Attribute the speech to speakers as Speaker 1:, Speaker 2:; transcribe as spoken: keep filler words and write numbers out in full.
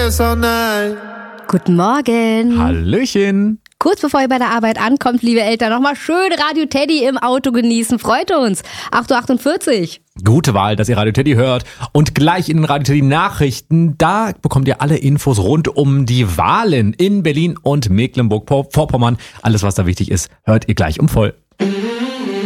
Speaker 1: yes or nein.
Speaker 2: Guten Morgen.
Speaker 3: Hallöchen.
Speaker 2: Kurz bevor ihr bei der Arbeit ankommt, liebe Eltern, nochmal schön Radio Teddy im Auto genießen. Freut uns. acht Uhr achtundvierzig.
Speaker 3: Gute Wahl, dass ihr Radio Teddy hört. Und gleich in den Radio Teddy Nachrichten, da bekommt ihr alle Infos rund um die Wahlen in Berlin und Mecklenburg-Vorpommern. Alles, was da wichtig ist, hört ihr gleich um voll.